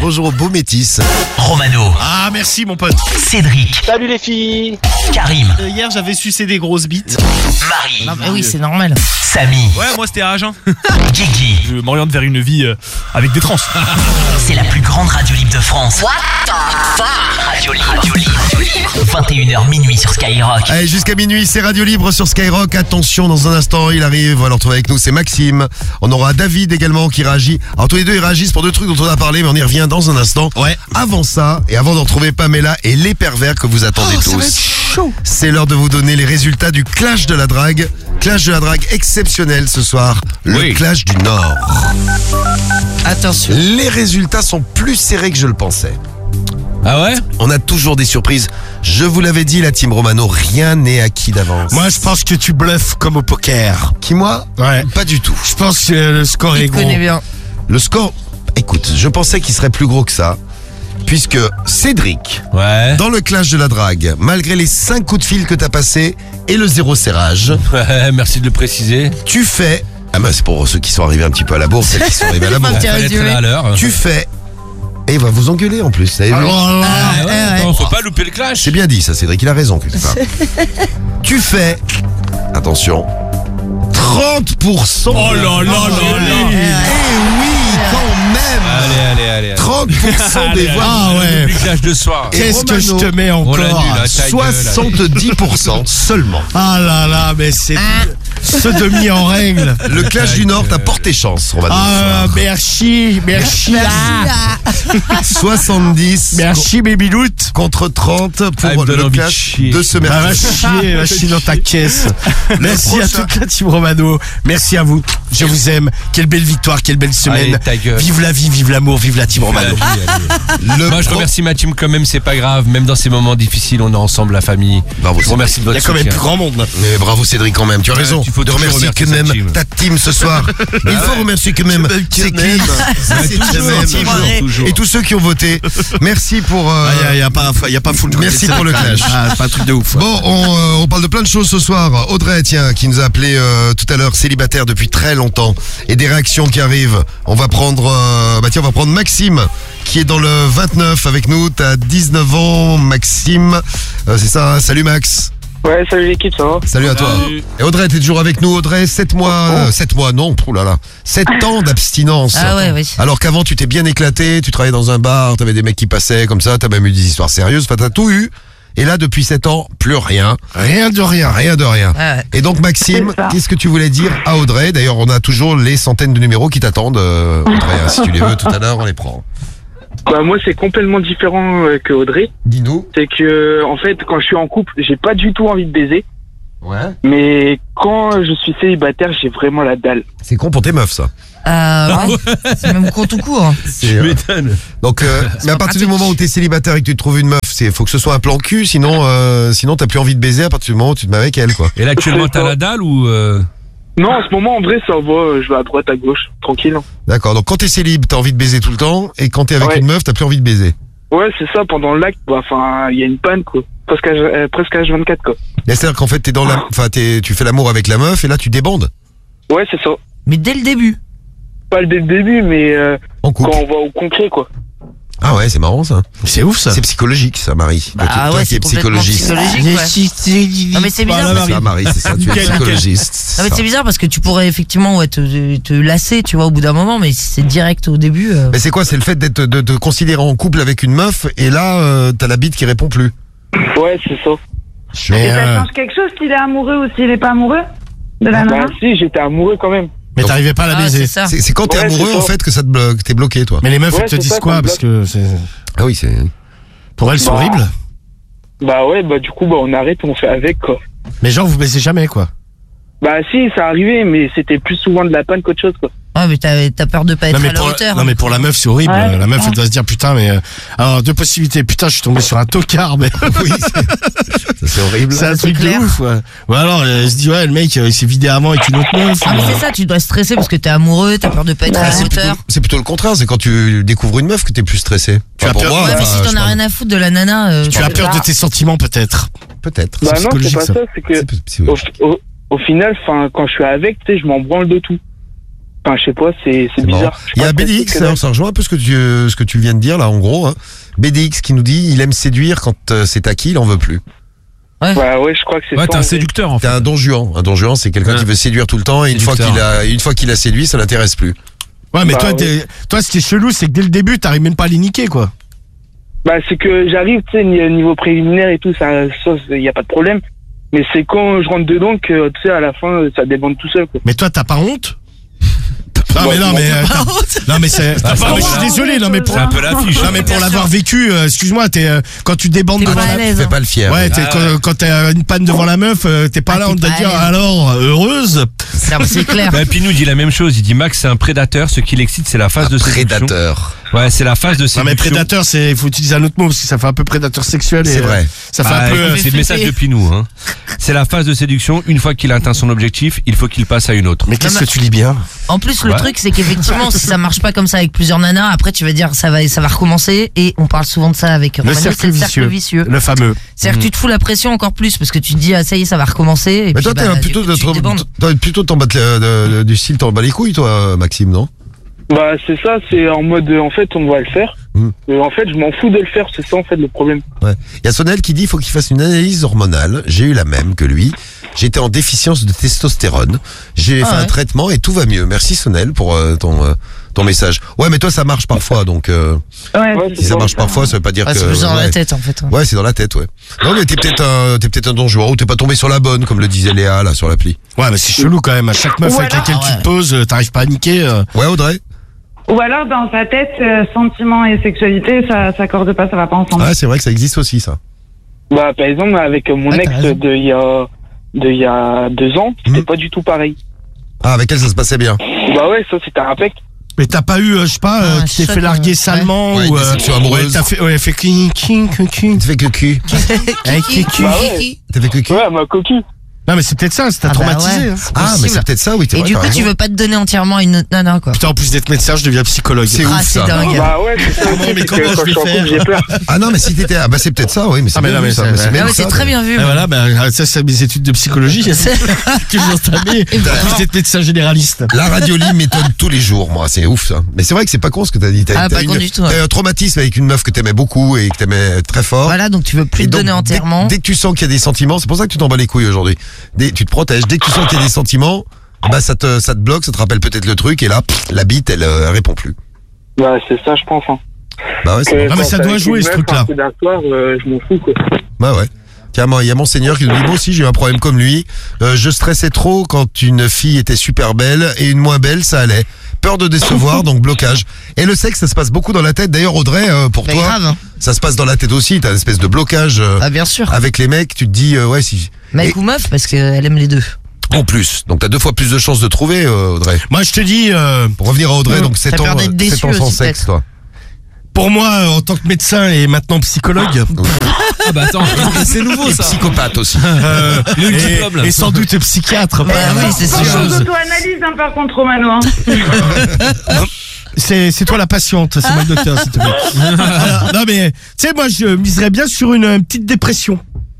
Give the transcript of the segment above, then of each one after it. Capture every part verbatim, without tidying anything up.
Bonjour au beau métis. Romano. Ah, merci mon pote. Cédric. Salut les filles. Karim. Euh, hier, j'avais sucé des grosses bites. Marie. Non, mais oui, c'est normal. Samy. Ouais, moi c'était à Agen. Guigui. Je m'oriente vers une vie euh, avec des trans. C'est la plus grande radio libre de France. What the fuck? Radio libre. Radio libre. vingt et une heures minuit sur Skyrock. Allez, jusqu'à minuit, c'est Radio Libre sur Skyrock. Attention, dans un instant, il arrive. On va le retrouver avec nous, c'est Maxime. On aura David également qui réagit. Alors tous les deux, ils réagissent pour deux trucs dont on a parlé, mais on y revient dans un instant. Ouais. Avant ça, et avant de retrouver Pamela et les pervers que vous attendez Oh, ça tous, va être chaud. c'est l'heure de vous donner les résultats du Clash de la Drague. Clash de la Drague exceptionnel ce soir. Le Oui. Clash du Nord. Attention. Les résultats sont plus serrés que je le pensais. Ah ouais? On a toujours des surprises. Je vous l'avais dit, la team Romano, rien n'est acquis d'avance. Moi, je pense que tu bluffes comme au poker. Qui, moi? Ouais. Pas du tout. Je pense que le score est Il gros. connaît bien. Le score, écoute, je pensais qu'il serait plus gros que ça, puisque Cédric, Ouais. dans le Clash de la Drague, malgré les cinq coups de fil que t'as passés et le zéro serrage, Ouais, merci de le préciser. tu fais... Ah ben c'est pour ceux qui sont arrivés un petit peu à la bourre, celles qui sont arrivés à la bourre. Petit Fallait être résumé. là à l'heure. Tu fais... Et il va vous engueuler en plus, vous avez vu? Oh là. Ah ouais, ouais. attends, faut pas louper le clash. C'est bien dit ça, Cédric, il a raison quelque part. Tu fais... Attention... trente pour cent. Oh là là là là. Eh oui, quand même. Allez, allez, allez. trente pour cent des Allez, voix. Ah allez, ouais. oublie le clash de soir. Et Qu'est-ce que je Romano, te mets on l'a encore? nul, hein. Ta gueule, soixante-dix pour cent seulement. Ah là là, mais c'est ce demi en règle. Le Clash du Nord, t'as porté chance, Romano. Ah, merci, merci. Ah. soixante-dix Merci, baby loot. contre trente Ah, il pour me donne le envie de Clash chier. de ce Bah, va mercredi. chier, va chier dans ta caisse. Merci à prochain- toute la team Romano. Merci à vous. Je vous aime. Quelle belle victoire, quelle belle semaine. Allez, ta gueule. Vive la vie, vive l'amour, vive la team Romano. Allez, allez. Le Moi, je pro- remercie ma team quand même, c'est pas grave. Même dans ces moments difficiles, on est ensemble, la famille. Bravo, Je vous remercie de Il y votre a quand même soutien. plus grand monde maintenant. Mais bravo Cédric quand même, tu as Ouais, raison il faut de toujours remercier quand remercier sa même team. ta team ce soir. Il faut remercier quand même même c'est quand qui même. c'est toujours, quand même. toujours, toujours. Et tous ceux qui ont voté. Merci pour euh, Il n'y a, y a pas, y a pas full de côté Merci de ça. pour le clash. Ah, c'est pas un truc de ouf. Bon, on, euh, on parle de plein de choses ce soir. Audrey, tiens, qui nous a appelé euh, tout à l'heure, célibataire depuis très longtemps, et des réactions qui arrivent. On va prendre, euh, bah tiens, on va prendre Maxime, qui est dans le vingt-neuf avec nous. T'as dix-neuf ans, Maxime. Euh, c'est ça. Hein. Salut Max. Ouais, salut l'équipe, ça va? Salut à toi. Et Audrey, t'es toujours avec nous, Audrey. sept mois, euh, sept mois, non, oh là là. sept ans d'abstinence. Ah ouais, oui. Alors qu'avant, tu t'es bien éclaté, tu travaillais dans un bar, t'avais des mecs qui passaient comme ça, t'as même eu des histoires sérieuses, enfin, t'as tout eu. Et là, depuis sept ans, plus rien. Rien de rien. Rien de rien. Ah ouais. Et donc, Maxime, C'est ça. qu'est-ce que tu voulais dire à Audrey? D'ailleurs, on a toujours les centaines de numéros qui t'attendent, euh, Audrey. hein, si tu les veux, tout à l'heure, on les prend. Bah, moi, c'est complètement différent euh, que Audrey. Dis-nous. C'est que, en fait, quand je suis en couple, j'ai pas du tout envie de baiser. Ouais. Mais quand je suis célibataire, j'ai vraiment la dalle. C'est con pour tes meufs, ça. Euh, ouais. C'est même con tout court. C'est, euh, Donc, euh, mais à partir du pratique. moment où t'es célibataire et que tu te trouves une meuf, c'est faut que ce soit un plan cul, sinon, euh, sinon t'as plus envie de baiser à partir du moment où tu te mets avec elle, quoi. Et là, actuellement, t'as la dalle ou. euh, Non, en ce moment, en vrai, ça va. Je vais à droite, à gauche, tranquille. hein. D'accord. Donc quand t'es célib, t'as envie de baiser tout le temps, et quand t'es avec Ouais. une meuf, t'as plus envie de baiser. Ouais, c'est ça. Pendant l'acte, bah, enfin, il y a une panne, quoi. Presque à, euh, presque à H vingt-quatre, quoi. Mais c'est-à-dire qu'en fait t'es dans la, enfin t'es, tu fais l'amour avec la meuf et là tu débandes Ouais, c'est ça. Mais dès le début. Pas dès le début, mais euh, en couple. quand on va au concret, quoi. Ah ouais, c'est marrant ça. C'est ouf ça. C'est psychologique ça, Marie. Bah toi, toi ouais, qui es c'est complètement psychologiste. psychologique. Ouais. Non mais c'est bizarre C'est parce que... ça, Marie, c'est ça. Tu es Nickel, psychologiste. Non mais c'est bizarre parce que tu pourrais effectivement ouais, te, te lasser, tu vois, au bout d'un moment, mais si c'est direct au début. Euh... Mais c'est quoi? C'est le fait d'être, de te considérer en couple avec une meuf et là euh, t'as la bite qui répond plus. Ouais, c'est ça. Mais, Et ça euh, change quelque chose s'il est amoureux ou s'il est pas amoureux de la Bah, nana? si, j'étais amoureux quand même. mais t'arrivais pas à la Ah, baiser. c'est ça. C'est, c'est quand t'es Ouais, amoureux c'est en ça. fait que ça te bloque, t'es bloqué toi. Mais les meufs, Ouais, elles te c'est disent ça, quoi? ça me Parce que c'est... Ah oui, c'est. pour elles, c'est Bah. horrible. Bah ouais, bah du coup, bah on arrête, on fait avec, quoi. Mais genre, vous baissez jamais, quoi. Bah si, ça arrivait, mais c'était plus souvent de la panne qu'autre chose, quoi. Ouais mais t'as, t'as peur de pas être Non mais, à la pour, hauteur. non mais pour la meuf c'est horrible. Ouais, La meuf ouais. elle doit se dire putain mais euh, alors deux possibilités. Putain je suis tombé sur un tocard mais Oui, c'est, ça, c'est horrible. c'est un c'est truc clair. de ouf. Ouais. Ou alors elle se dit ouais le mec euh, il s'est vidé avant avec une autre meuf. Ah mais ou- c'est ça, tu dois stresser parce que t'es amoureux, t'as peur de pas être à Ah, la c'est, plutôt, hauteur. c'est plutôt le contraire, c'est quand tu découvres une meuf que t'es plus stressé. Tu as pour peur- moi, Ouais mais enfin, si je t'en as parle- rien à foutre de la nana. Euh, Tu as peur de tes sentiments peut-être. Peut-être. Bah non, c'est psychologique, pas ça. ça, c'est que C'est au, psychologique. au, au final, enfin, quand je suis avec, tu sais, je m'en branle de tout. Enfin, je sais pas, c'est c'est C'est marrant. bizarre. Je sais Il y pas a ce que B D X, c'est que alors, ça rejoint un peu ce que tu, ce que tu viens de dire là, en gros. Hein. B D X qui nous dit il aime séduire quand euh, c'est acquis, il en veut plus. Bah ouais, je crois que c'est Ouais, ça. t'es en un fait. séducteur en T'es fait. un don juan. Un don juan, c'est quelqu'un Ouais. qui veut séduire tout le temps et une fois Séducteur. qu'il a, une fois qu'il a séduit, ça l'intéresse plus. Ouais, mais Bah, toi, ouais. t'es- toi, ce qui est chelou, c'est que dès le début, t'arrives même pas à les niquer, quoi. Bah, c'est que j'arrive, tu sais, ni- niveau préliminaire et tout, ça, ça, il y a pas de problème. Mais c'est quand je rentre dedans que, tu sais, à la fin, ça débande tout seul, quoi. Mais toi, t'as pas honte? Non, mais Bah, non, bon, mais, euh, Pas t'as- honte. non, mais c'est, Bah, non, c'est mais je pas suis honte. désolé, non, mais pour, C'est un peu l'affiche. non, mais pour l'avoir vécu, euh, excuse-moi, t'es, euh, quand tu débandes T'es devant pas à la, l'aise. Fais pas le fier. ouais, t'es, Ah quand, ouais. quand t'as une panne devant la meuf, euh, t'es pas Ah, là, t'es on te pas à dire, l'aise. alors, heureuse? Non, mais c'est clair. Bah, Pinou dit la même chose. Il dit Max c'est un prédateur. Ce qui l'excite c'est la phase de séduction. Prédateur. Ouais, c'est la phase de Non, séduction. mais prédateur, c'est, il faut utiliser un autre mot, parce que ça fait un peu prédateur sexuel. et, C'est euh, vrai. Ça fait Bah, un peu, écoute, euh, c'est le message de Pinou. Hein. C'est la phase de séduction. Une fois qu'il a atteint son objectif, il faut qu'il passe à une autre. mais qu'est-ce Non, que mais- tu lis bien? En plus, le Ouais. truc, c'est qu'effectivement, si ça marche pas comme ça avec plusieurs nanas, après, tu vas dire, ça va, ça va recommencer. Et on parle souvent de ça avec Le Romano, cercle c'est le cercle vicieux. vicieux. Le fameux. C'est-à-dire que tu te fous la pression encore plus parce que tu te dis, ah, ça y est, ça va recommencer. Et Mais puis, toi, t'es bah, un du plutôt coup, de, tu débandes. toi, plutôt t'en battre le- de- de- du style t'en bats les couilles, toi, Maxime, non? Bah, c'est ça, c'est en mode, euh, en fait, on va le faire. Mm. Euh, en fait, je m'en fous de le faire, c'est ça, en fait, le problème. Ouais. Il y a Sonel qui dit il faut qu'il fasse une analyse hormonale. J'ai eu la même que lui. J'étais en déficience de testostérone. J'ai Ah fait ouais. un traitement et tout va mieux. Merci Sonel pour euh, ton euh, ton message. Ouais, mais toi ça marche parfois, donc euh, Ouais. Ouais, si c'est ça marche parfois, ça veut pas dire Ah, que. c'est plus dans ouais. la tête, en fait. Ouais, c'est dans la tête, ouais. Non, mais t'es peut-être un, t'es peut-être un don juan ou t'es pas tombé sur la bonne, comme le disait Léa là sur l'appli. Ouais, mais c'est chelou quand même. À chaque meuf Ou avec alors- laquelle tu Ah ouais. te poses, euh, t'arrives pas à niquer. euh. Ouais, Audrey. Ou alors, dans sa tête, euh, sentiments et sexualité, ça s'accorde pas, ça va pas ensemble. Ouais, c'est vrai que ça existe aussi ça. Bah, par exemple, avec euh, mon Ouais, ex t'as raison. de il y a, de il y a deux ans, c'était Mm. pas du tout pareil. Ah, avec elle ça se passait bien. Bah ouais, ça, c'était un pec. Mais t'as pas eu, euh, je sais pas, euh, Ah, tu t'es choc, fait larguer ouais. salement Ouais, ou une euh, déception amoureuse. ouais, t'as fait, ouais, fait cling, cling, cling, cling. Tu fais que cul. Avec les culs. Bah ouais. T'as fait que cul. Ouais, ma coquille. Non, mais c'est peut-être ça, ça t'a Ah bah traumatisé. ouais. hein. Ah, mais possible. c'est peut-être ça, oui. t'es Et vrai, du t'as coup, tu raison. veux pas te donner entièrement à une autre nana, quoi. Putain, en plus d'être médecin, je deviens psychologue. C'est Ah, ouf c'est ça. dingue. Bah ouais, c'est ça. Ah bon, aussi, mais c'est comment que je quand vais suis en couple, faire j'ai peur. Ah non, mais si t'étais, ah bah c'est peut-être ça, oui, mais c'est Ah, mais bien non, vu, mais ça. c'est- Mais c'est Ah, même Ah ouais, ça, c'est très mais- bien vu. Et même. voilà, ben, ça, c'est mes études de psychologie. que j'ai entamées. En plus d'être médecin généraliste. La radiolie m'étonne tous les jours, moi, c'est ouf ça. Mais c'est vrai que c'est pas con ce que t'as dit. T'as, Ah, t'as pas une- con du tout, ouais. t'as eu un traumatisme avec une meuf que t'aimais beaucoup et que t'aimais très fort. Voilà, donc tu veux plus Et te donc, donner dès- entièrement. Dès, que tu sens qu'il y a des sentiments, c'est pour ça que tu t'en bats les couilles aujourd'hui. Dès- tu te protèges. Dès que tu sens qu'il y a des sentiments, bah ça te, ça te bloque, ça te rappelle peut-être le truc et là, pff, la bite, elle, euh, elle répond plus. Bah, c'est ça, je pense. Hein. Bah ouais, c'est Que bon. Ah, mais quand ça t'es doit avec jouer, une ce meuf, truc-là. un coup d'un soir, euh, je m'en fous, quoi. Bah ouais. Tiens, moi, il y a mon seigneur qui nous dit, moi aussi, j'ai eu un problème comme lui. Euh, je stressais trop quand une fille était super belle et une moins belle, ça allait. Peur de décevoir, donc blocage. Et le sexe, ça se passe beaucoup dans la tête. D'ailleurs, Audrey, euh, pour Mais toi, grave, hein. ça se passe dans la tête aussi. T'as une espèce de blocage euh, Ah, bien sûr. avec les mecs. Tu te dis, euh, ouais, si. Mec Et- ou meuf, parce qu'elle aime les deux. En plus. Donc t'as deux fois plus de chances de trouver, euh, Audrey. Moi, je te dis, euh, Pour revenir à Audrey, Mmh. donc sept T'as ans, peur d'être euh, déçu sept ans sans aussi, sexe, peut-être. toi. pour moi, euh, en tant que médecin et maintenant psychologue, Ah bah attends, c'est nouveau Et ça. psychopathe aussi. euh, Il a eu le et, diplôme, là. et sans doute psychiatre. Ouais, par- oui, c'est par sûr. chose. Auto-analyse, hein, par contre, Romano. Hein. C'est, c'est toi la patiente, c'est moi le docteur, s'il te plaît. Alors, non mais, tu sais, moi je miserais bien sur une, euh, petite dépression.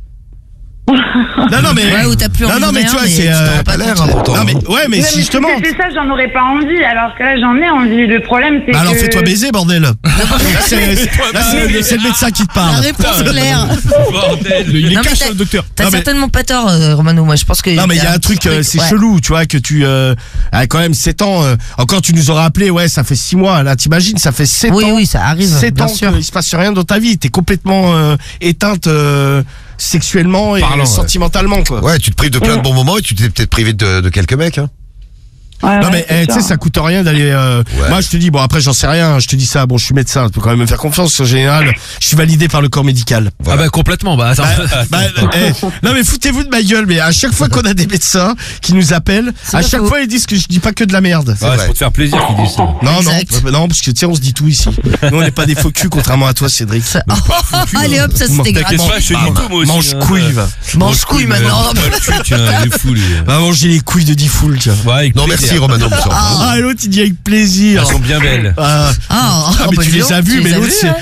Non, non, mais. Ouais, où t'as plus non, envie non, de mais rien, tu vois, mais c'est. tu t'en euh, rends pas Pas l'air, compte. hein, pourtant. Non, mais, ouais, mais Ouais, si mais justement. si c'était ça, j'en aurais pas envie. Alors que là, j'en ai envie. Le problème, c'est Bah alors que... fais-toi baiser, bordel. Là, c'est, c'est- là, c'est- c'est le médecin qui te La parle. réponse claire. Bordel. Il est Non, mais cash, t'as- le docteur. T'as Non, mais- certainement pas tort, euh, Romano. Moi, je pense que. Non mais il y a un truc, euh, c'est ouais. chelou, tu vois, que tu, euh, ah, quand même sept ans, euh, encore tu nous auras appelé, ouais, ça fait six mois, là t'imagines, ça fait sept Oui, ans, oui, ça arrive. sept bien ans sûr. qu'il se passe rien dans ta vie, t'es complètement euh, éteinte euh, sexuellement et Parlant, ouais. sentimentalement, quoi. Ouais, tu te prives de plein de bons moments et tu t'es peut-être privé de, de quelques mecs, hein. Ouais, Non ouais, mais c'est eh, tu ça. sais ça coûte rien d'aller euh, Ouais. moi je te dis bon après j'en sais rien je te dis ça bon je suis médecin tu peux quand même me faire confiance en général je suis validé par le corps médical. Ah bah complètement, bah attends. Bah, eh, non mais foutez-vous de ma gueule mais à chaque fois qu'on a des médecins qui nous appellent C'est à pas chaque faux. fois ils disent que je dis pas que de la merde. Ouais, vrai. c'est pour te faire plaisir qu'ils disent ça. Non Exact. non non parce que tiens on se dit tout ici. Nous on n'est pas des faux culs contrairement à toi Cédric. Ça- Allez hop, ça c'était T'inquiète grave. pas, je te dis tout moi aussi. Mange hein. couille va. Mange couille maintenant. Tiens, il est fou lui. Va manger les couilles de Diffoul tiens. Ouais, avec Non, plaisir. merci, Romano. monsieur. Ah l'autre il dit avec plaisir. Elles sont bien belles. Ah, Ah, ah, oh, mais bah, tu dis les donc, as tu vus les mais as l'autre vus, c'est hein.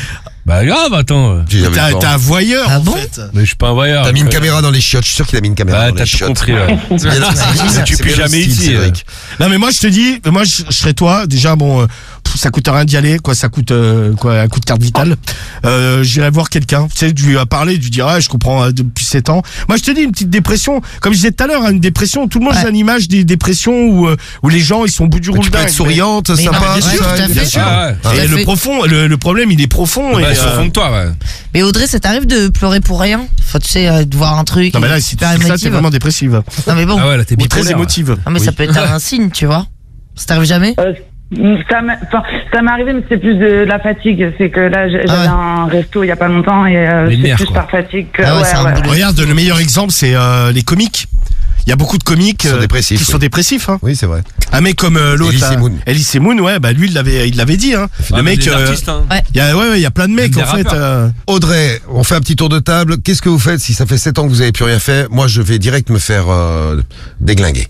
Bah grave, attends. Tu avais T'as le temps. t'es un voyeur, Ah en bon fait. Mais je suis pas un voyeur. T'as mis une quoi. caméra dans les chiottes, je suis sûr qu'il a mis une caméra Bah dans t'as les tout chiottes. compris, ouais. C'est bien- c'est- Tu c'est pues bien le jamais style, ici, Cédric. Non, mais moi, je te dis, moi, je, je serais toi. Déjà, bon, euh, pff, ça coûte rien d'y aller, quoi. Ça coûte, euh, quoi, un coup de carte vitale. Euh, j'irai voir quelqu'un. Tu sais, tu lui as parlé, tu lui diras, ah, je comprends, euh, depuis sept ans. Moi, je te dis, une petite dépression. Comme je disais tout à l'heure, hein, une dépression. Tout le monde Ouais. a une image des dépressions où, euh, où les gens, ils sont au bout du Mais roule tu peux être souriante, Mais non, sympa, bien tout sûr, ça, tout à bien fait. sûr. Ah ouais. Tout à Et le fait. profond, le, le problème, il est profond. et, Bah, sur euh, fond de toi, ouais. Mais Audrey, ça t'arrive de pleurer pour rien? Faut, tu sais, euh, de voir un truc. non, mais là, et si tu super dis ça, émotive. t'es vraiment dépressive. Non, mais bon. Ah ouais, là t'es Ou très bipolaire. émotive. Ah, mais ça peut être un signe, tu vois. Ça t'arrive jamais? Euh, ça m'est enfin, ça m'est arrivé, mais c'est plus de la fatigue. C'est que là, j'ai- Ah j'avais ouais. un resto il y a pas longtemps et euh, Les c'est nerfs, plus quoi. par fatigue que. Ah ouais, ouais, c'est un ouais. boulot. Regarde, le meilleur exemple, c'est euh, les comiques. Il y a beaucoup de comiques Qui sont euh, dépressifs, qui oui. sont dépressifs. Hein. Oui, c'est vrai. Un mec comme euh, l'autre, Elise là, Moon. Elise Moon, ouais, bah lui, il l'avait, il l'avait dit. Hein. Ah, le mais mec, des euh, artistes, hein. il y a, ouais, ouais, il y a plein de mecs Même en des fait. rappeurs. euh, Audrey, on fait un petit tour de table. Qu'est-ce que vous faites si ça fait sept ans que vous avez plus rien fait? Moi, je vais direct me faire euh, déglinguer.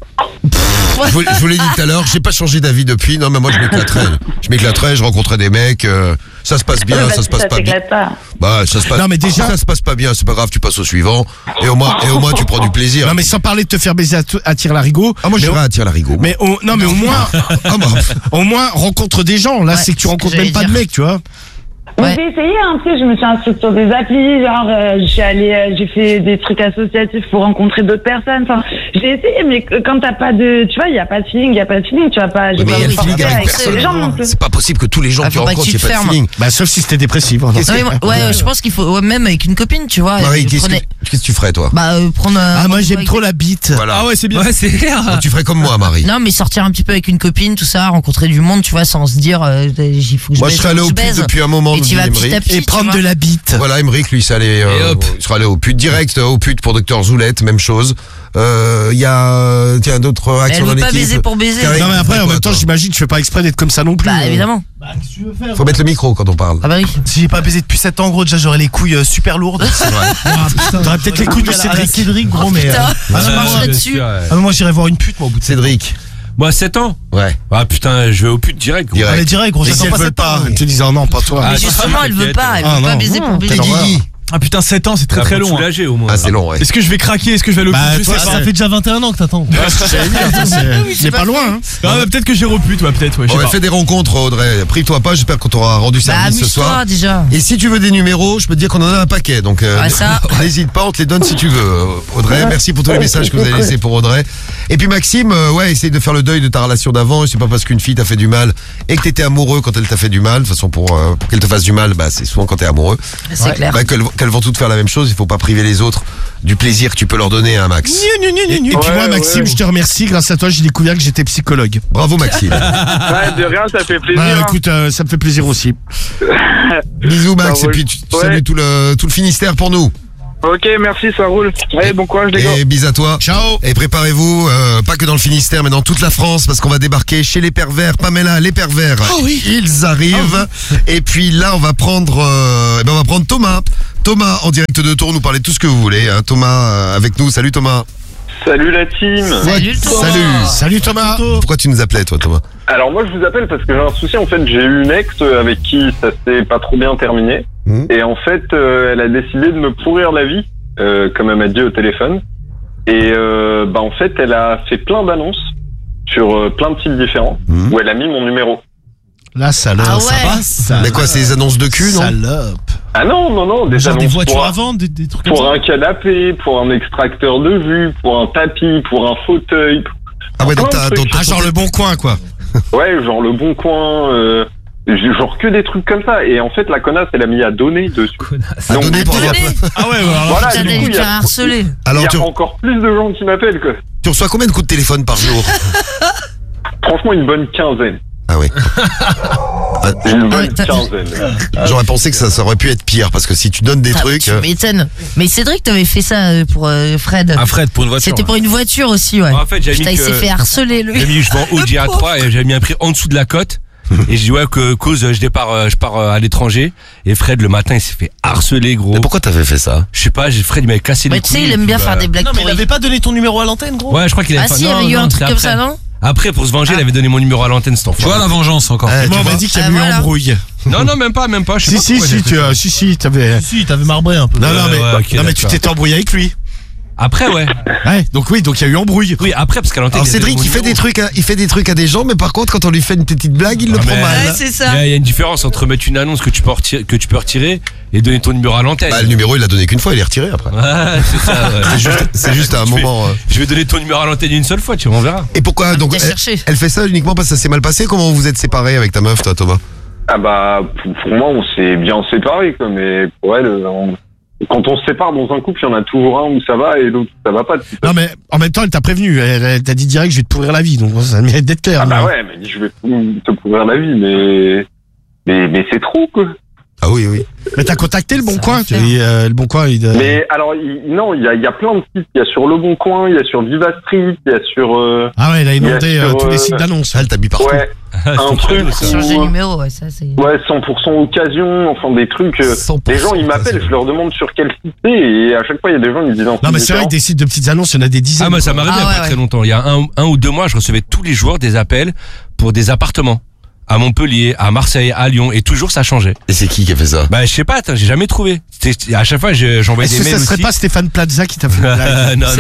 Je vous, je vous l'ai dit tout à l'heure, j'ai pas changé d'avis depuis. Non, mais moi, je m'éclaterais. Je m'éclaterais, je rencontrais des mecs. euh, ça se passe bien, Ouais, bah, ça se passe ça pas bien. t'éclate pas. Bah, ça se passe. Non, mais déjà- si ça se passe pas bien, c'est pas grave, tu passes au suivant. Et au moins, et au moins, tu prends du plaisir. Non, mais sans parler de te faire baiser à, t- à tire-larigot. Ah, moi, je mais, suis à tirer la rigo. mais au, non, mais au moins, Ah, bah, au moins rencontre des gens. Là, Ouais, c'est que tu c'est ce rencontres que même j'allais pas de dire. mecs, tu vois. Mais Ouais. j'ai essayé, hein, tu sais, je me suis inscrite sur des applis, genre, euh, je suis allée, euh, j'ai fait des trucs associatifs pour rencontrer d'autres personnes. Enfin, j'ai essayé, mais que- quand t'as pas de, tu vois, il y a pas de feeling, il y a pas de feeling, tu vas pas, j'ai mais pas il y a envie le de feeling sortir avec avec personne. les gens non plus. C'est pas possible que tous les gens Ah, que tu faut pas rencontres, que il tu n'y ait te pas de fermes. feeling. Bah, sauf si c'était dépressif. hein. Qu'est-ce Non, mais moi, ouais, je pense qu'il faut, ouais, même avec une copine, tu vois. Marie, euh, qu'est-ce que, prenez- qu'est-ce que tu ferais, toi? Bah, euh, prendre un. Ah, moi, rendez-vous j'aime avec trop des- la bite. Voilà. Ah ouais, c'est bien. Ouais, c'est clair. Donc, tu ferais comme moi, Marie. Non, mais sortir un petit peu avec une copine, tout ça, rencontrer du monde, tu vois, sans se dire, euh, il faut que je Moi, je baise, serais allé faut au que je pute baise. depuis un moment, Et nous tu dit vas petit à Émeric. petit. Et tu prendre vois. de la bite. Voilà, Émeric, lui, ça allait, euh, Et hop. il serait allé au pute direct, euh, au pute pour Docteur Zoulette, même chose. Euh, Il y a, euh, tiens, d'autres Elle actions dans veut pas l'équipe. baiser pour baiser. Carré- Non, mais après, en Quoi, même temps, toi j'imagine que tu fais pas exprès d'être comme ça non plus. Bah, euh. évidemment. Faut mettre le micro quand on parle. Ah bah oui. Si j'ai pas baisé depuis sept ans, gros, déjà j'aurais les couilles euh, super lourdes. C'est vrai. T'aurais peut-être les couilles de à la- à la Cédric. Cédric, gros, mais. euh, Putain, ah, je non, marcherais moi, dessus. sûr, ouais. ah, mais moi j'irais voir une pute, moi, au bout de Cédric. Moi, sept ans. Ouais. Ah putain, je vais au pute direct. gros. Direct. Allez, direct, gros, Et si j'attends elles pas veulent sept ans. pas, elles te disent, oh non, pas toi. Ah, Mais si, justement, elle veut t'inquiète. pas, elle Ah, veut pas non. baiser pour Quel baiser. Guigui. Ah putain, sept ans, c'est très Ah, très faut te long. hein. soulager, au moins. Ah, c'est long, ouais. Est-ce que je vais craquer? Est-ce que je vais aller au Bah, pute? Je toi, sais ça pas. Ça fait déjà vingt et un ans que t'attends. Ouais, c'est ce que j'allais dire, attends, c'est- c'est pas loin, hein. Ah, bah, peut-être que j'irai au pute, ouais, peut-être, ouais, je On sais va pas. faire des rencontres, Audrey. Prie-toi pas, j'espère qu'on t'aura rendu Bah, service ce soir. amuse-toi déjà. Et si tu veux des numéros, je peux te dire qu'on en a un paquet. Donc, euh, Ah, ça. n'hésite pas, on te les donne si tu veux, euh, Audrey. Merci pour tous les messages que vous avez laissés pour Audrey. Et puis Maxime, euh, ouais, essaye de faire le deuil de ta relation d'avant. Et c'est pas parce qu'une fille t'a fait du mal et que t'étais amoureux quand elle t'a fait du mal. De toute façon, pour, euh, pour qu'elle te fasse du mal, bah, c'est souvent quand t'es amoureux. C'est clair. Bah, qu'elles, qu'elles vont toutes faire la même chose. Il faut pas priver les autres du plaisir que tu peux leur donner, hein, Max. Et, et puis Ouais, moi, Maxime, ouais. je te remercie. Grâce à toi, j'ai découvert que j'étais psychologue. Bravo, Maxime. Ouais, de rien, ça fait plaisir. Bah, hein. écoute, euh, ça me fait plaisir aussi. Bisous, Max. Ça Et roule. puis, tu tu Ouais. salues tout le, tout le Finistère pour nous. Ok, merci, ça roule. Allez, bon courage, les gars. Et bis à toi. Ciao. Et préparez-vous, euh, pas que dans le Finistère, mais dans toute la France, parce qu'on va débarquer chez les pervers. Pamela, les pervers. Oh oui. Ils arrivent. Et puis là, on va prendre, euh, eh ben, on va prendre Thomas. Thomas, en direct de Tours, nous parler de tout ce que vous voulez. Hein. Thomas, euh, avec nous. Salut Thomas. Salut la team. Salut, Thomas. Salut. Salut Thomas. Pourquoi tu nous appelais, toi, Thomas? Alors moi je vous appelle parce que j'ai un souci. En fait, j'ai eu une ex euh, avec qui ça s'est pas trop bien terminé. Mhm. Et en fait, euh, elle a décidé de me pourrir la vie, euh, comme elle m'a dit au téléphone. Et euh, bah en fait, elle a fait plein d'annonces sur euh, plein de sites différents Mhm. où elle a mis mon numéro. La salope. Ah ouais. Ça passe, ça. Mais quoi, c'est les annonces de cul, non? Salope. Ah non, non, non, des Genre des annonces voitures pour, à un, vendre, des, des trucs comme pour ça. un canapé, pour un extracteur de vue, pour un tapis, pour un fauteuil. Ah ouais, donc plein t'as, de donc, trucs. Ah, genre le bon coin, quoi. Ouais, genre le bon coin, euh, genre que des trucs comme ça. Et en fait, la connasse, elle a mis à donner dessus. à Donc, donner pour avoir. Donner. Ah ouais, ouais, alors. Voilà, Putain, du coup, t'as il dû y te a- faire harceler. Il Alors, y tu, a encore plus de gens qui m'appellent, quoi. tu reçois combien de coups de téléphone par jour? Franchement, une bonne quinzaine. Ah oui. Une Ouais, bonne t'as- quinzaine. J'aurais pensé que ça, ça aurait pu être pire, parce que si tu donnes des Ah, trucs. tu euh, m'étonnes. Mais Cédric, t'avais fait ça euh, pour euh, Fred. Un Fred pour une voiture. C'était pour une voiture aussi, ouais. En fait, j'avais Putain, mis il que- s'est fait harceler, lui. J'ai mis, je vends Audi A trois et j'avais mis un prix en dessous de la cote. Et j'ai dit ouais que cause je départ euh, je pars euh, à l'étranger et Fred le matin il s'est fait harceler gros. Mais pourquoi t'avais fait ça? Je sais pas, j'ai Fred il m'avait cassé les Mais couilles. tu sais, il et aime puis, bien bah, faire des blagues Non, mais il pourries. avait pas donné ton numéro à l'antenne, gros. Ouais, je crois qu'il avait Ah pas- si, il y non, avait eu non, un truc c'était comme après. ça, non? Après pour se venger, il avait donné mon numéro à l'antenne, cet Tu enfoiré. vois la vengeance encore. Eh, Moi, tu on m'a vois dit qu'il y Ah, avait eu voilà. embrouille. Non, non, même pas, même pas. Je sais Si, pas si, pourquoi j'ai si, fait tu, ça. euh, si, si, t'avais. Si, t'avais marbré un peu. Non, non, Ouais, mais, ouais, ok, non, mais tu d'accord. t'étais embrouillé avec lui. Après, ouais. Ouais, donc oui, donc il y a eu embrouille. Oui, après, parce qu'à l'antenne. Alors il y a Cédric, mon il fait numéro. des trucs, à, il fait des trucs à des gens, mais par contre, quand on lui fait une petite blague, il le Ah, prend mais- mal. Ouais, c'est Il y, ça. a, il y a une différence entre mettre une annonce que tu peux retirer, que tu peux retirer et donner ton numéro à l'antenne. Bah, le numéro, il l'a donné qu'une fois, il est retiré après. Ouais, c'est ça, ouais. C'est juste, c'est juste à un Je vais- moment. euh. Je vais donner ton numéro à l'antenne une seule fois, tu vois, on verra. Et pourquoi donc T'as elle, cherché. elle fait ça uniquement parce que ça s'est mal passé? Comment vous vous êtes séparés avec ta meuf, toi, Thomas? Ah bah, pour, pour moi, on s'est bien séparés, quoi, mais pour elle, on- quand on se sépare dans un couple, il y en a toujours un où ça va et l'autre où ça va pas. Non, mais en même temps, elle t'a prévenu. Elle, elle t'a dit direct, je vais te pourrir la vie. Donc ça mérite d'être clair. Ah bah mais- ouais, elle m'a dit, je vais te pourrir la vie, mais, mais, mais c'est trop, quoi. Ah oui, oui. Mais t'as contacté le Bon Ça Coin va tu faire. dis, euh, Le Bon Coin, il. Mais alors, il- non, il y a, il y a plein de sites. Il y a sur Le Bon Coin, il y a sur Viva Street, il y a sur, euh, Ah ouais, il a inondé il y a euh, sur, tous les euh, sites d'annonces. Elle t'a mis partout. ouais, un C'est truc cadeau, ça. où, Changer de numéro, ouais, ça c'est. ouais, cent pour cent occasion, enfin des trucs. euh, cent pour Les cent gens, ils m'appellent, occasion. je leur demande sur quel site c'est, et à chaque fois, il y a des gens, ils me disent un Non, truc mais c'est vrai différent. que des sites de petites annonces, il y en a des dizaines. Ah, moi, ça m'arrivait Ah, il y a ouais, pas ouais. très longtemps. Il y a un, un ou deux mois, je recevais tous les jours des appels pour des appartements. À Montpellier, à Marseille, à Lyon, et toujours ça changeait. Et c'est qui qui a fait ça? Bah, je sais pas, attends, j'ai jamais trouvé. C'était- À chaque fois, je- j'envoyais Est-ce des que mails ça serait aussi. pas Stéphane Plaza qui t'a fait une blague? non,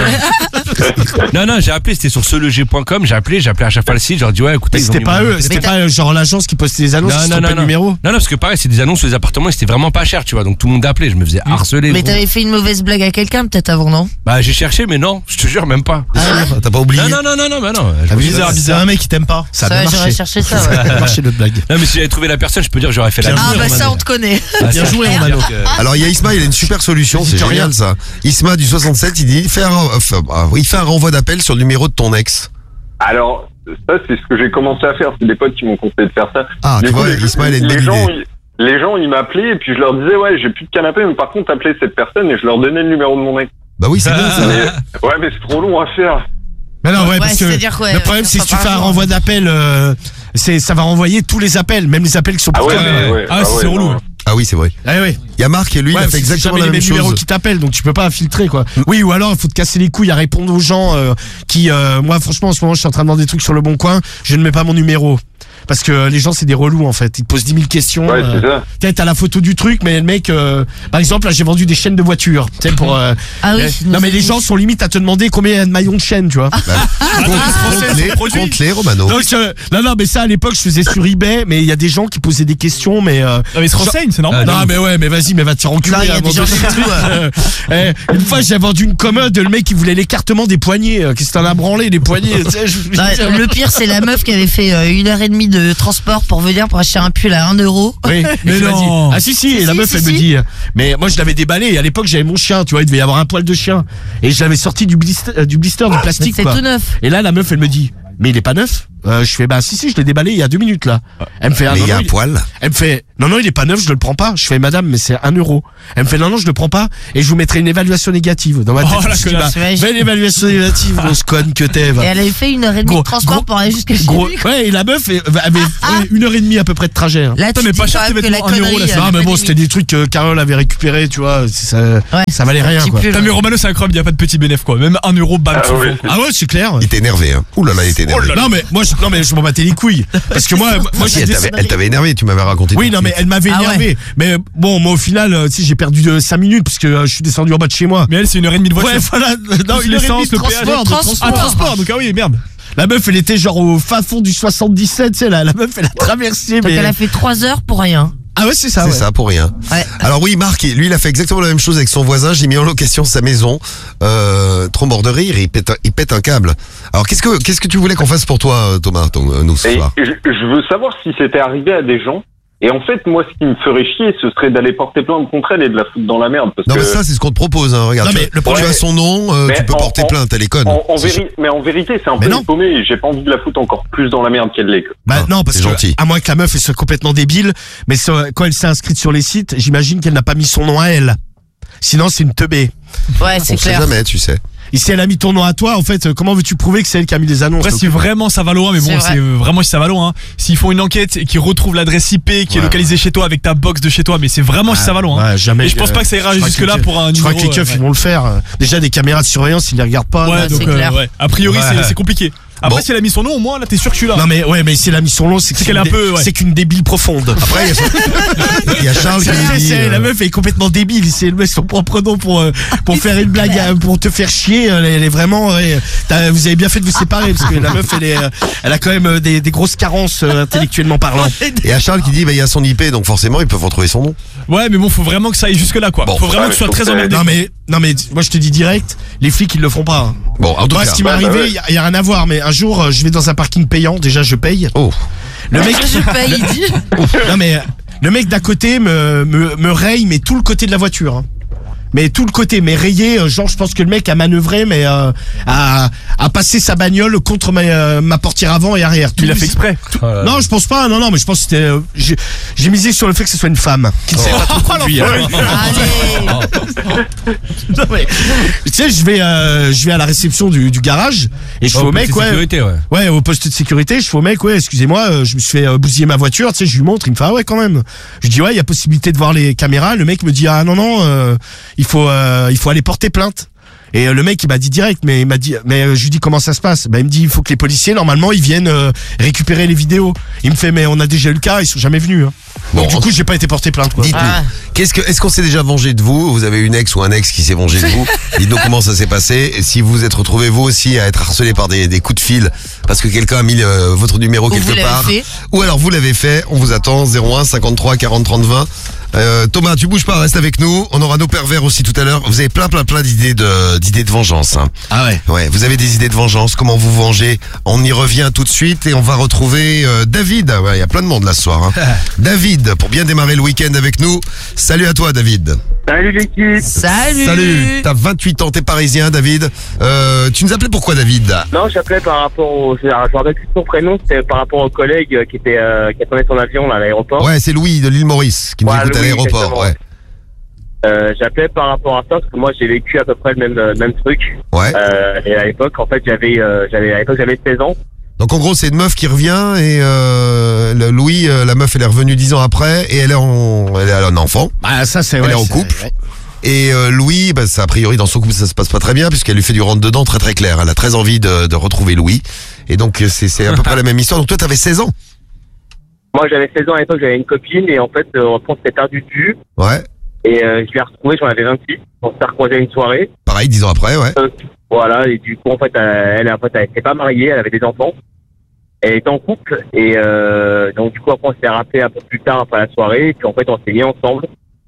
non. non, non, j'ai appelé, c'était sur seleger point com, j'ai appelé, j'ai appelé à chaque fois le site, j'ai dit ouais, écoutez, Mais ils ont c'était mis pas mon- eux, c'était Mais pas euh, genre l'agence qui postait des annonces, Non, qui se non, trompait non, de non. numéro. Non, non, parce que pareil, c'est des annonces sur les appartements et c'était vraiment pas cher, tu vois, donc tout le monde appelait, je me faisais harceler. Mais gros. t'avais fait une mauvaise blague à quelqu'un peut-être avant, non? Bah, j'ai cherché, mais non, je te jure, même pas. T'as pas oublié? Non, non, non, non, non, bah non. je T'as me vu, suis- bizarre, C'est bizarre. un mec qui t'aime pas. Ça a Ça, bien j'aurais marché. cherché ça, Ça ouais. a bien marché notre blague. Non, mais si j'avais trouvé la personne, je peux dire, j'aurais fait la Bien Ah joué, bah ça Romano. on te connaît. Ah, Bien ça, joué, je peux Romano. dire que- Alors il y a Isma, il a une super solution, c'est Dis rien. génial ça. Isma du soixante-sept, il dit fais un, enfin, ah, il fait un renvoi d'appel sur le numéro de ton ex. Alors, ça, c'est ce que j'ai commencé à faire. C'est des potes qui m'ont conseillé de faire ça. Ah, Du tu coup, vois, les, Isma, elle a une les bonne gens, idée. ils- les gens, ils m'appelaient et puis je leur disais, ouais, j'ai plus de canapé, mais par contre, appelez cette personne et je leur donnais le numéro de mon ex. Bah oui, c'est bien ça. Mais, ouais, mais c'est trop long à faire. Mais non, ouais, Ouais, parce que c'est-à-dire quoi, le problème, euh, c'est que si tu par fais un jour. renvoi d'appel, euh, c'est, ça va renvoyer tous les appels, même les appels qui sont Ah pour ouais, toi. mais ouais. Ah, c'est ouais, relou. non. Ah oui, c'est vrai. Ah ouais. Il y a Marc et lui, Ouais, il a parce fait que c'est exactement jamais la les même mêmes numéros chose. qui t'appellent, donc tu peux pas filtrer quoi. Oui, ou alors il faut te casser les couilles à répondre aux gens euh, qui, euh, moi franchement en ce moment je suis en train de vendre des trucs sur le Bon Coin, je ne mets pas mon numéro. Parce que les gens c'est des relous en fait, ils te posent dix mille questions. Ouais, euh, c'est ça. Peut-être à la photo du truc, mais le mec, euh, par exemple là j'ai vendu des chaînes de voitures, tu sais pour. euh, Ah oui. eh, non mais les gens sont limite à te demander combien il y a de maillons de chaîne, tu vois. Compte-les, compte-les, Romano. Donc euh, non non mais ça à l'époque je faisais sur eBay, mais il y a des gens qui posaient des questions, mais. Euh, Non, mais ils se renseignent, c'est normal. non mais ouais mais vas-y mais va te faire enculer. Là, il y a à un des moment gens donné. qui font tout, Euh, eh, une fois j'ai vendu une commode, le mec il voulait l'écartement des poignets. Euh, Qu'est-ce que t'en as branlé les poignets tu sais, je- Non, le pire, c'est la meuf qui avait fait euh, une heure et demie de transport pour venir pour acheter un pull à un euro. Oui, Mais qui m'a non. dit, ah si si, et la si, meuf si, elle si. me dit, euh, mais moi je l'avais déballé et à l'époque j'avais mon chien, tu vois, il devait y avoir un poil de chien et je l'avais sorti du blister, euh, du blister du Mais plastique c'est quoi. tout neuf. Et là la meuf elle me dit, mais il est pas neuf. Euh, je fais bah si si, je l'ai déballé il y a deux minutes là. Elle me fait ah, Mais non, il y a non, un il- poil. Elle me fait non non il est pas neuf, je le prends pas. Je fais madame mais c'est un euro. Elle me fait non non je le prends pas et je vous mettrai une évaluation négative. Dans ma tête Oh, je me la suis dit, connasse. bah, Ouais, je- belle évaluation négative grosse conne que t'es. va. Et elle avait fait une heure et demie Gros- de transport gros- pour aller jusqu'à chez Gros, lui. ouais et la meuf euh, avait ouais, une heure et demie à peu près de trajet. hein. Là, tu Putain, mais dis pas cher, quand tes même que la vêtements, un euro, connerie, là, ça elle Non a mais pas bon de c'était limite. des trucs que Carole avait récupéré tu vois. Ça, Ouais, ça valait rien petit quoi. pull, Putain, mais Romano, c'est incroyable, il y a pas de petit bénéf quoi. Même un euro, bam, Ah tu le ouais. fais. Ah ouais c'est clair. Il était énervé, hein. Ouh là là, il était énervé. Non mais moi je, non mais je m'en battais les couilles parce que moi moi Si, j'ai elle des- t'avait- elle t'avait énervé, tu m'avais raconté. oui tout de non mais suite. elle m'avait Ah ouais. énervé mais bon moi au final euh, tu sais j'ai perdu euh, cinq minutes parce que euh, je suis descendu en bas de chez moi. Mais elle, c'est une heure et demie de voiture. Ouais voilà non Plus une heure et demie l'essence, de le péage, transport, de le transport. Ah, transport, donc ah oui, merde. La meuf elle était genre au fin fond du soixante-dix-sept tu sais la, la meuf elle a traversé Donc mais elle a fait trois heures pour rien. ah ouais c'est ça C'est ouais. ça, pour rien. Ouais. Alors oui, Marc, lui, il a fait exactement la même chose avec son voisin. J'ai mis en location sa maison. Euh, trop mort de rire, il pète, un, il pète un câble. Alors qu'est-ce que qu'est-ce que tu voulais qu'on fasse pour toi, Thomas, ton, euh, nous ce Et soir? je, je veux savoir si c'était arrivé à des gens. Et en fait, moi, ce qui me ferait chier, ce serait d'aller porter plainte contre elle et de la foutre dans la merde. Parce Non que mais ça c'est ce qu'on te propose. Hein. Regarde, Non, tu, mais le tu problème- as son nom, euh, Mais tu peux en- porter en- plainte. Elle est conne. en, en C'est- véri- mais en vérité, c'est un Mais peu non. paumé et j'ai pas envie de la foutre encore plus dans la merde qu'elle l'est. quoi. Bah Ah, non parce c'est que gentil. à moins que la meuf elle soit complètement débile mais ça- quand elle s'est inscrite sur les sites j'imagine qu'elle n'a pas mis son nom à elle. Sinon c'est une teubée. Ouais, c'est On sait clair. jamais, tu sais. Et si elle a mis ton nom à toi, en fait, euh, comment veux-tu prouver que c'est elle qui a mis les annonces? Après, si vraiment ça va loin, mais C'est bon, vrai. c'est euh, vraiment si ça va loin. Hein. S'ils font une enquête et qu'ils retrouvent l'adresse I P qui est Ouais. localisée chez toi avec ta box de chez toi, mais c'est vraiment si ça va loin. hein. Ouais, jamais. Et je pense euh, pas que ça ira je crois jusque que là les- pour un Je crois numéro. que les keufs, euh, ils vont le faire. Déjà, des caméras de surveillance, ils les regardent pas. Ouais, Ouais, donc c'est euh, clair. ouais. A priori, Ouais. c'est- c'est compliqué. Après, Bon. si elle a mis son nom, au moins, là, t'es sûr que je suis là. Non mais ouais, mais si elle a mis son nom, c'est que C'est qu'elle est un une peu, dé- ouais. c'est qu'une débile profonde. Après, il y a son- il y a Charles qui C'est- dit. c'est- euh, La meuf est complètement débile. C'est le met son propre nom pour euh, pour faire une blague, euh, pour te faire chier. Elle est, elle est vraiment. Ouais, t'as- vous avez bien fait de vous séparer parce que la meuf, elle est, euh, elle a quand même euh, des, des grosses carences euh, intellectuellement parlant. Et il y a Charles qui dit, bah, il y a son I P, donc forcément, ils peuvent retrouver son nom. Ouais, mais bon, faut vraiment que ça aille jusque là, quoi. Bon. Faut vraiment Ouais, que tu sois mais très faut que- emmerdé. Non mais non mais moi je te dis direct, les flics ils le font pas. hein. Bon, en tout Moi, cas. ce qui m'est bah, arrivé, ouais. il y, a- y a rien à voir, mais un jour, euh, je vais dans un parking payant. Déjà, je paye. Oh. Le mec, Je paye, il dit. non mais euh, le mec d'à côté me, me me raye, mais tout le côté de la voiture. hein. Mais tout le côté, mais rayé, euh, genre je pense que le mec a manœuvré, mais euh, a, a passé sa bagnole contre ma, euh, ma portière avant et arrière. Tout Il l'a fait exprès. Euh, Non, je pense pas. Non, non, mais je pense que c'était. euh, j'ai j'ai misé sur le fait que ce soit une femme qui ne sait pas trop conduire. Allez. Non, mais, tu sais, je vais, euh, je vais à la réception du, du garage et je fais oh, au mec, petite ouais, sécurité, ouais. ouais, au poste de sécurité, je fais au mec, ouais, excusez-moi, euh, je me suis fait euh, bousiller ma voiture, tu sais, je lui montre, il me fait ah ouais quand même. Je dis ouais, il y a possibilité de voir les caméras. Le mec me dit ah non non, euh, il faut, euh, il faut aller porter plainte. Et euh, le mec il m'a dit direct, mais il m'a dit, mais euh, je lui dis comment ça se passe. Bah il me dit il faut que les policiers normalement ils viennent euh, récupérer les vidéos. Il me fait mais on a déjà eu le cas, ils sont jamais venus. Hein. Bon, Donc du coup j'ai pas été porté plainte quoi. Dites-nous, Ah. qu'est-ce que, est-ce qu'on s'est déjà vengé de vous? Vous avez une ex ou un ex qui s'est vengé de vous? Dites-nous comment ça s'est passé. Et si vous vous êtes retrouvé vous aussi à être harcelé par des, des coups de fil parce que quelqu'un a mis euh, votre numéro Ou quelque vous l'avez part. fait. Ou alors vous l'avez fait. On vous attend. zéro un cinquante-trois quarante trente vingt. Euh, Thomas, tu bouges pas, reste avec nous. On aura nos pervers aussi tout à l'heure. Vous avez plein, plein, plein d'idées de, d'idées de vengeance. Hein. Ah ouais. Ouais, vous avez des idées de vengeance. Comment vous venger? On y revient tout de suite et on va retrouver euh, David. Ouais, il y a plein de monde là ce soir. Hein. David, pour bien démarrer le week-end avec nous. Salut à toi, David. Salut l'équipe. Salut. Salut. T'as vingt-huit ans, t'es parisien, David. Euh, tu nous appelais pourquoi, David? Non, j'appelais par rapport au. Je me rappelle plus son prénom, c'était par rapport au collègue qui était euh, qui attendait son avion là, à l'aéroport. Ouais, c'est Louis de l'île Maurice qui nous Ouais, écoute à Louis, l'aéroport. exactement. Ouais. Euh, j'appelais par rapport à ça parce que moi j'ai vécu à peu près le même euh, même truc. Ouais. Euh, et à l'époque, en fait, j'avais euh, j'avais à l'époque j'avais seize ans. Donc en gros, c'est une meuf qui revient et euh, le- Louis, euh, la meuf, elle est revenue dix ans après et elle est en, elle a un enfant. Ah ça c'est Elle ouais, est en c'est- couple. ouais. Et euh, Louis, bah, ça, a priori dans son couple ça se passe pas très bien puisqu'elle lui fait du rentre dedans très très clair. Elle a très envie de, de retrouver Louis et donc euh, c'est c'est à peu près la même histoire. Donc toi, t'avais seize ans. Moi j'avais seize ans à l'époque, j'avais une copine et en fait euh, on s'était perdu de vue Ouais. et euh, je l'ai retrouvée, j'en avais vingt-six. On s'est recroisé à une soirée. Pareil, dix ans après, ouais. Euh, voilà, et du coup en fait euh, elle en fait elle était pas mariée, elle avait des enfants. Elle était en couple et euh, donc du coup après on s'est rappelé un peu plus tard après la soirée et puis en fait on s'est mis ensemble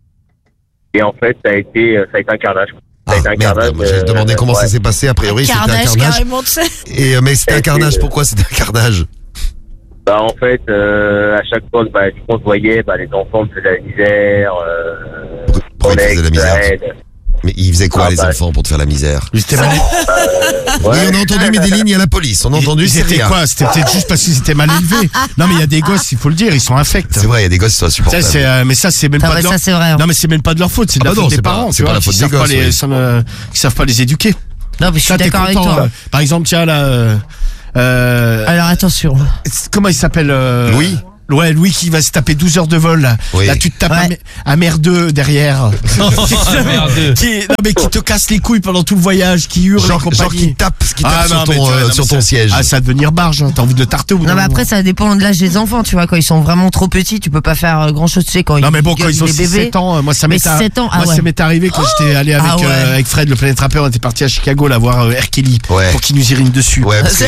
et en fait ça a été ça a été un carnage. Ça a Ah été un merde, carnage, moi, j'ai euh, demandé comment ça ouais. s'est passé. A priori, c'était un Carnage, carnage. carrément, tu sais. Et euh, mais c'était un Et carnage. puis, euh, Pourquoi c'était un carnage? Bah en fait euh, à chaque fois bah, du coup, on se voyait, bah, les enfants me faisaient la misère. Euh, Pourquoi, pourquoi ils mon faisaient la ex, misère? elle. Mais ils faisaient quoi Ah, les bah, enfants pour te faire la misère? Ils étaient mal- Oui, on a entendu, mais des lignes à la police. On a entendu, Ils c'est étaient rien. quoi? C'était peut-être juste parce qu'ils étaient mal élevés. Non mais il y a des gosses, il faut le dire, ils sont infects. C'est vrai, il y a des gosses qui sont Ça, insupportables. c'est, euh, mais ça c'est même Ça, pas ouais, de leur... ça, c'est vrai. hein. Non mais c'est même pas de leur faute, c'est de Ah la bah non, faute des c'est pas- parents, c'est tu pas vois, la faute qui des savent pas gosses, les, oui. savent, euh, qui savent pas les éduquer. Non, mais je suis Ça, t'es d'accord avec content, toi. euh, Par exemple, tiens là, euh, euh, Alors attention. comment il s'appelle euh, Louis. Ouais, Louis qui va se taper douze heures de vol là. Oui. Là tu te tapes Ouais. un, mer- un merdeux derrière. merdeux. qui, non mais qui te casse les couilles pendant tout le voyage, qui hurle et Genre, genre compagnie. qui tape, qui tape Ah, sur non, ton, mais tu vois, euh, non, mais sur ça- ton siège. Ah, ça va devenir barge, hein. T'as envie de tarter au bout Non, d'un mais moment. après, ça dépend de l'âge des enfants, tu vois. Quand ils sont vraiment trop petits, tu peux pas faire grand chose, tu sais, quand Non ils mais bon, quand gueulent ils ont les six bébés. sept ans, euh, moi ça Mais m'est ar- sept ans, ah moi, ouais. ça m'est arrivé quand j'étais allé avec, Ah ouais. euh, avec Fred, le Planète Rappeur, on était parti à Chicago là voir euh, R. Kelly Ouais. pour qu'il nous urine dessus. Ouais, parce que-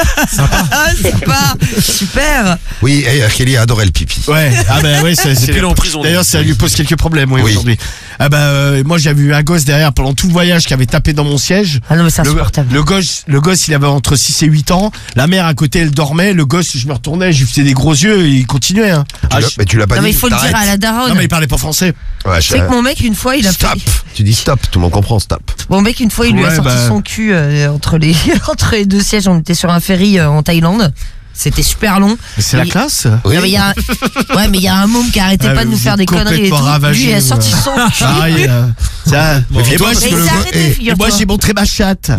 Ah, sympa. Super. oui, et Kelly a adoré le pipi. Ouais, ah ben ouais, c'est, c'est- Depuis, il est en prison, D'ailleurs, lui. ça lui pose quelques problèmes, oui, Oui. aujourd'hui. Ah ben, euh, moi, j'avais eu un gosse derrière pendant tout le voyage qui avait tapé dans mon siège. Ah non, mais c'est Le, insupportable. le gosse, le gosse, il avait entre six et huit ans. La mère à côté, elle dormait. Le gosse, je me retournais, je lui faisais des gros yeux, et il continuait. Hein. Tu Ah, l'as- je- mais tu l'as pas Non, dit. mais il faut le dire t'arrêtes. à la daronne. Non, mais il parlait pas français. Ouais, Tu sais je- que mon mec, une fois, il a Stop. fait. Tu dis stop, tout le monde comprend stop. Mon mec, une fois, il lui a Ouais, sorti bah. son cul euh, entre, les, entre les deux sièges. On était sur un ferry euh, en Thaïlande. C'était super long. Mais c'est la Et- classe. Oui. Non, mais il y a un... Ouais, mais il y a un môme qui arrêtait Ah, pas de vous nous faire êtes des conneries et tout. complètement ravagé, Lui, il a sorti ouais. son cul. Ah, il, euh, ça. Et moi, toi, parce je- Mais que il le s'est go- arrêté, eh, et figure-toi. moi, j'ai montré ma chatte.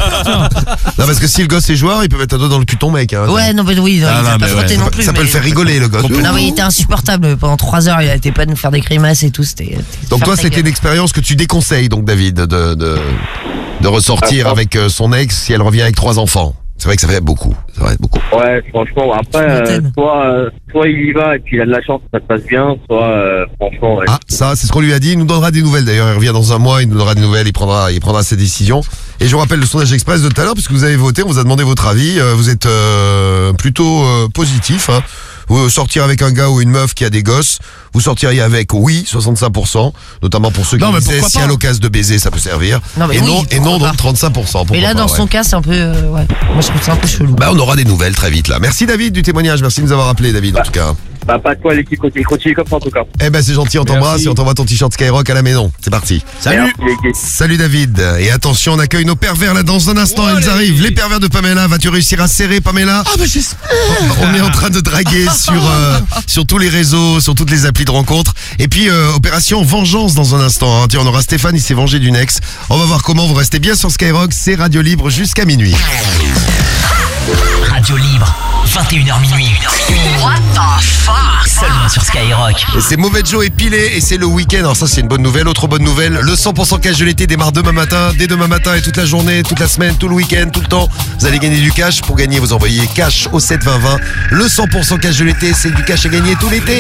Non, parce que si le gosse est joueur, il peut mettre un doigt dans le cul ton mec. Hein. Ouais, non, mais oui, non, Ah, il non, s'est pas mais frotté ouais. non Ça, plus. ça peut mais- le faire rigoler, le gosse. Non, mais il était insupportable. Pendant trois heures, il arrêtait pas de nous faire des grimaces et tout. C'était. Donc faire toi, ta c'était gueule. une expérience que tu déconseilles, donc David, de, de, de ressortir avec euh, son ex si elle revient avec trois enfants. C'est vrai que ça fait beaucoup. Ça fait beaucoup. Ouais, franchement, après, euh, soit, euh, soit il y va et puis il a de la chance, ça se passe bien, soit, euh, franchement, ouais. Ah, ça, c'est ce qu'on lui a dit. Il nous donnera des nouvelles d'ailleurs. Il revient dans un mois, il nous donnera des nouvelles, il prendra, il prendra ses décisions. Et je vous rappelle le sondage express de tout à l'heure, puisque vous avez voté, on vous a demandé votre avis. Euh, vous êtes euh, plutôt euh, positif. Hein. Vous sortir avec un gars ou une meuf qui a des gosses, vous sortiriez avec oui, soixante-cinq pour cent, notamment pour ceux qui Non, mais disaient pourquoi si pas à l'occasion de baiser, ça peut servir. Non, mais et, oui, non, et non, pourquoi donc pas. trente-cinq pour cent. Mais là, pourquoi dans pas, son ouais. cas, c'est un peu, euh, ouais. Moi, je trouve ça un peu chelou. Bah, on aura des nouvelles très vite là. Merci David du témoignage, merci de nous avoir appelé David en tout cas. Bah, pas de quoi, l'équipe continue, continue comme ça, en tout cas. Eh ben c'est gentil, on t'embrasse Merci. et on t'envoie ton t-shirt Skyrock à la maison. C'est parti. Salut. Merci, l'équipe. Salut David. Et attention, on accueille nos pervers là dans un instant, Oh, ils allez. arrivent. Les pervers de Pamela, vas-tu réussir à serrer Pamela? Ah bah j'espère. On est en train de draguer sur euh, sur tous les réseaux, sur toutes les applis de rencontres. Et puis euh, opération vengeance dans un instant. Hein. Tiens, on aura Stéphane, il s'est vengé d'une ex. On va voir comment. Vous restez bien sur Skyrock, c'est Radio Libre jusqu'à minuit. Radio Libre, vingt et une heures minuit. What the fuck? Seulement sur Skyrock. Et c'est Mauvais Joe épilé et c'est le week-end. Alors ça c'est une bonne nouvelle. Autre bonne nouvelle, le cent pour cent cash de l'été démarre demain matin. Dès demain matin et toute la journée, toute la semaine, tout le week-end, tout le temps. Vous allez gagner du cash. Pour gagner, vous envoyez cash au sept vingt vingt. Le cent pour cent cash de l'été, c'est du cash à gagner tout l'été.